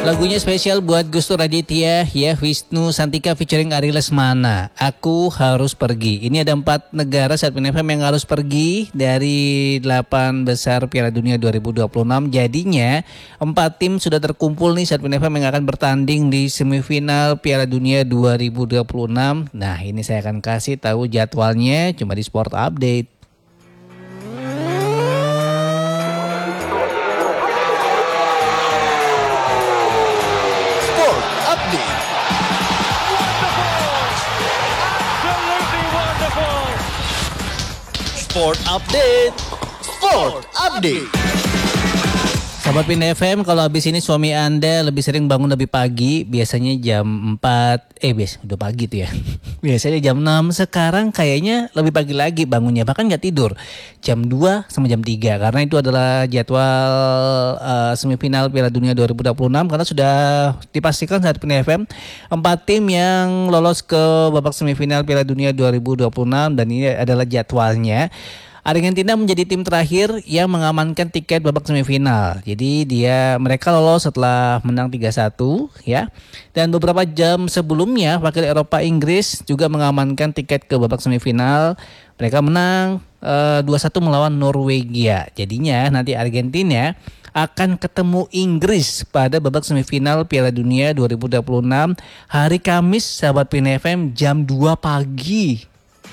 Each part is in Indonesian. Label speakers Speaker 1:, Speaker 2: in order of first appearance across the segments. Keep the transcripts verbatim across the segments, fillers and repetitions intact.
Speaker 1: Lagunya spesial buat Gustur Raditya ya, Wisnu Santika featuring Ari Lesmana. Aku harus pergi. Ini ada empat negara Satpin F M yang harus pergi dari delapan besar Piala Dunia dua ribu dua puluh enam. Jadinya empat tim sudah terkumpul nih Satpin F M yang akan bertanding di semifinal Piala Dunia dua ribu dua puluh enam. Nah, ini saya akan kasih tahu jadwalnya cuma di Sport Update.
Speaker 2: Sport Update, Sport Update.
Speaker 1: Sahabat Pin F M, kalau habis ini suami Anda lebih sering bangun lebih pagi, biasanya jam empat, eh bias, udah pagi tuh ya. Biasanya jam enam, sekarang kayaknya lebih pagi lagi bangunnya, bahkan gak tidur. Jam dua sama jam tiga, karena itu adalah jadwal uh, semifinal Piala Dunia dua ribu dua puluh enam, karena sudah dipastikan saat Pin F M, empat tim yang lolos ke babak semifinal Piala Dunia dua ribu dua puluh enam, dan ini adalah jadwalnya. Argentina menjadi tim terakhir yang mengamankan tiket babak semifinal. Jadi dia mereka lolos setelah menang tiga satu ya. Dan beberapa jam sebelumnya wakil Eropa Inggris juga mengamankan tiket ke babak semifinal. Mereka menang uh, dua satu melawan Norwegia. Jadinya nanti Argentina akan ketemu Inggris pada babak semifinal Piala Dunia dua ribu dua puluh enam hari Kamis, sahabat Pin F M, jam dua pagi.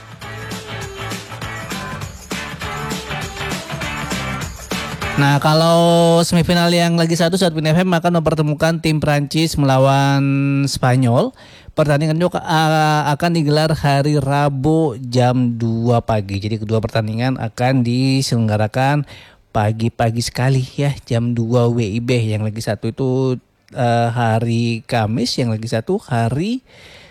Speaker 1: Nah, kalau semifinal yang lagi satu saat Pin F M akan mempertemukan tim Prancis melawan Spanyol. Pertandingan itu akan digelar hari Rabu jam dua pagi. Jadi kedua pertandingan akan diselenggarakan pagi-pagi sekali ya, jam dua W I B. Yang lagi satu itu uh, hari Kamis, yang lagi satu hari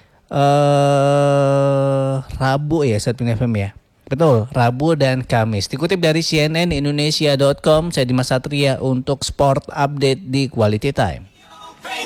Speaker 1: uh, Rabu ya saat Pin F M ya. Betul, Rabu dan Kamis. Dikutip dari C N N Indonesia dot com, saya Dimas Satria untuk Sport Update di Quality Time.